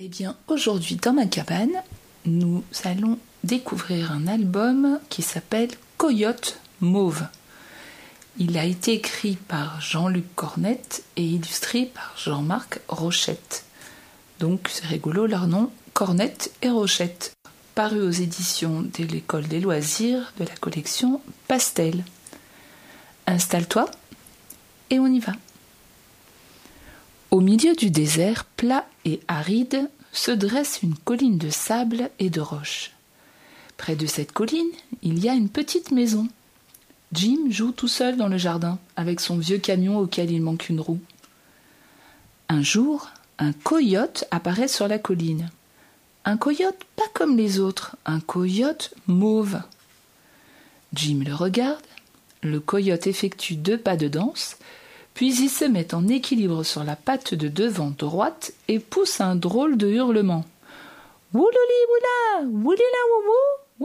Eh bien, aujourd'hui, dans ma cabane, nous allons découvrir un album qui s'appelle Coyote Mauve. Il a été écrit par Jean-Luc Cornette et illustré par Jean-Marc Rochette. Donc, c'est rigolo leur nom, Cornette et Rochette. Paru aux éditions de l'École des loisirs de la collection Pastel. Installe-toi et on y va. Au milieu du désert plat et aride se dresse une colline de sable et de roches. Près de cette colline, il y a une petite maison. Jim joue tout seul dans le jardin avec son vieux camion auquel il manque une roue. Un jour, un coyote apparaît sur la colline. Un coyote pas comme les autres, un coyote mauve. Jim le regarde, le coyote effectue 2 pas de danse, puis il se met en équilibre sur la patte de devant droite et pousse un drôle de hurlement. « Woulouli woula, woulila woubou, wow !»